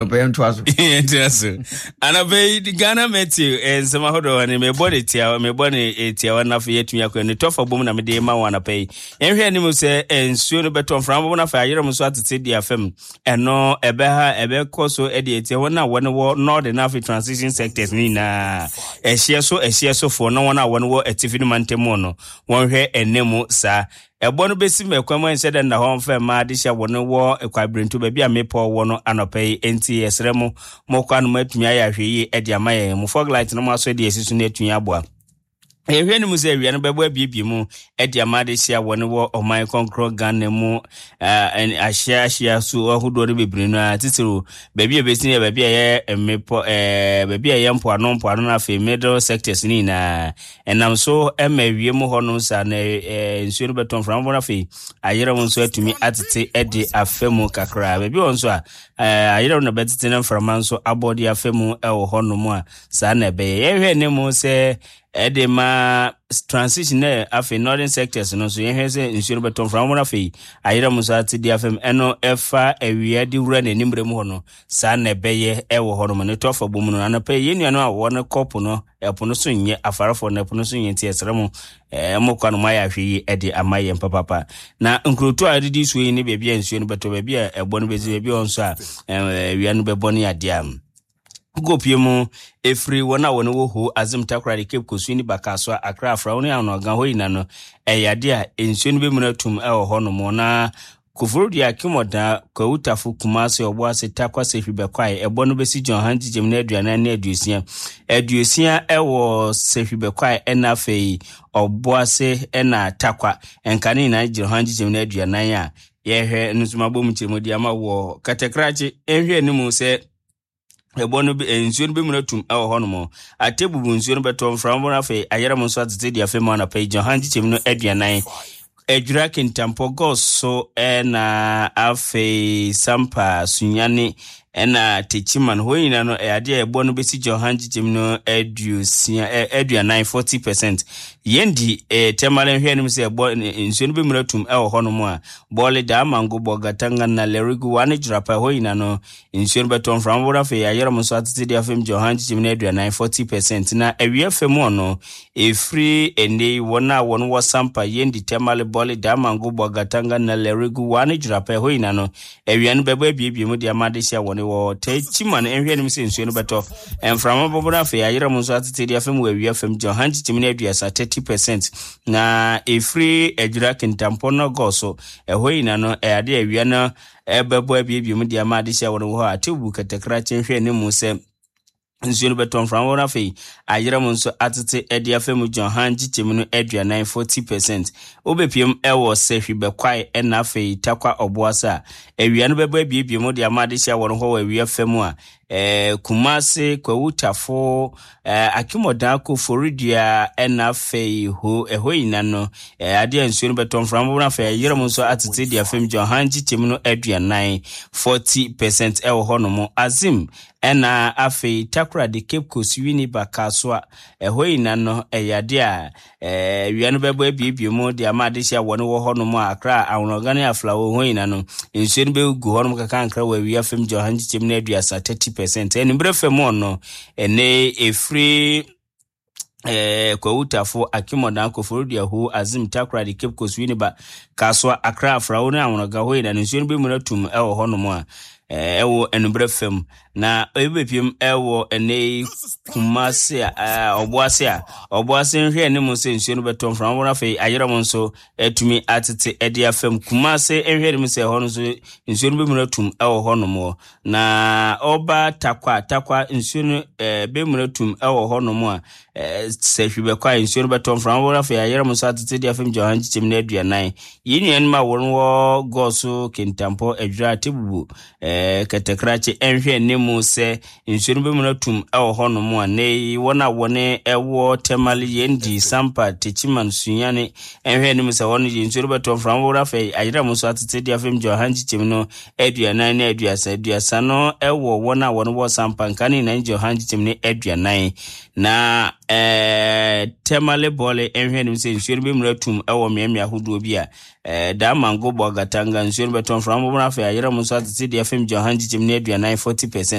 pay to us. Interesting. And I pay Ghana Matthew and some hodo and me body tia, me body tia, one of yet me and the top of woman and me wanna pay. And here you say, and soon beton from one of your musat to say the FM and no ebe koso edit one war not enough in transition sectors nina a share so for no one war a Tiffany Mantemono one here and nemo sa a bono besi me kwama said and the home fair madisha one war a quibrin to baby a maple one anopay NTS remo mokwan metumi ayahwe edi amaye mu fog light no maso de esisu na etunya aboa ehwe ni muze wi na bebo abiebi mu edi amade sia woni wo oman konkro Ghana mu en ahia so ohudo re bebre no atitiru baby ebesi ya baby ye emepo baby ye mpo ano na fe middle sectors ni na enam so emawie mu hono sa na nsuo beton from bona fe ayere mu so atumi atete edi afemu kakra baby won so ayere no betete na from so abodi afemu ewo hono mu a sa na be ye ne mu se edema transition afi northern sectors no so yehese nsuo beton from bona fe ayere mu so atidi afem eno efa awia di wura na nimbre mu hono sa na beye ewo hono mu ne tofa bomu no na pe yenu no awo ne kopo no epono so nye afarafo na epono so nye ti esremo mokwa no maya hwi edi amaye mpapapa na nkruto adidi so yi ne bebia nsuo no beto bebia ebo no bezi bebia onso a wia no bebo ne adiam Gopiemu efri wana wo ho azim takra de Cape Coast ni bakaso Accra fra woni an ogan ho ina no eyade a ensuo no be munatum ewo ho no mo na kufurudi akimoda kwa utafu kumase oboase takwa se hwibekwae ebo no besi John Hanji Jem na aduana na aduosia ewo se hwibekwae ena fei oboase ena takwa enkane na John Hanji Jem na aduana ya yehwe nusuma bom chemodi ama wo katekrachi ehwe ni mu se ebono nsuo no be munatum ewo ho no mo atebubu nsuo no betom from bona fe ayera mo so atete dia fe mo na pe John Hanji Jem no aduana Ejura kintampo goso ena afe sampa sunyane ena techiman hoina no ade ebo no besi John Hanji Jem no edu 40% yendi temale hwe nim se ebo nsuo no be muratum ewo hono mo a bole da mango bogatanga na lerigu wane jrapa hoina no nsuo no beton from wora fe ayera mo so atete dia fem John Hanji Jem no edu 40% na awie fem ono efri ende wona wo sampa yendi temale bole da mango bogatanga na lerigu wane jrapa hoina no awie no bebo abiebi mu dia madehia woni wo techiman enhwe nim se nsuo no beto enframa bobora fe ayera mo so atete dia fem wa awie fem John Hanji Jem no edu 30% na efri ejura kintampo no goso hoina no ade awie no bebo abiebi mu dia madehia woni wo atubu katakra chenhwe ne mu se nsuo beton from wona fe ayera mo so atete ede afemu John Hanji Jem no edu 40% obepiem ewo se hwibekwae ena fe takwa oboasa awia no bebo abiebi mu dia madehia woni ho awia femu a kumase kwa utafo akimoda ko foridia ena fe ho ehoina no ade nsuo no beton from wona fe ayera mo so atete dia fem John Hanji Jem no edu 40% ewo ho no mo azim ena afe takra de Cape Coast wini bakaso ehoina no eyade a wia no bebo abiebi mu de amadehia woni wo ho no mo Accra awonogane aflawo hoina no nsuo no be gu ho no kaka ankra wa wia fem John Hanji Jem no edu 30% eni mbre fem ono ene efri kwa utafo akimoda ko forudia hu azim takra de Cape Coast wini ba kaso Accra aflawo na awonoga hoina no nsuo no be munatum ewo ho no mo a ewo enumbre fem na ebepiem ewo ene kumase oboase nhwe ne mo se nsuo no beton from wona fe ayera mo nso etumi atete ede afem kumase nhwe ne mo se ho no so nsuo no be munatum ewo ho no mo na oba takwa nsuo no be munatum ewo ho no mo a se hwibe kwa nsuo no beton from wona fe ayera mo so atete ede afem John Hanji Jem na aduanan yinyen ma wonwo goso kintampo ejura tebubu katekrache enhwe ne mu se nsuo no be munatum ewo ho no mo a ne wona wone ewo temali yendi sampa techiman sunyane enhwe ne mu se wono nsuo no beto from wora fe ayira mo so atete dia fem John Hanji Jem no aduanan na aduasa no ewo wona wone wo sampa nkane na John Hanji Jem ne aduanan na temale bole enhwe ne mu se nsuo no be munatum ewo miamia hodo bi a da mango bogatanga nsuo no beto from wora fe ayira mo so atete dia fem John Hanji Jem ne aduanan 40%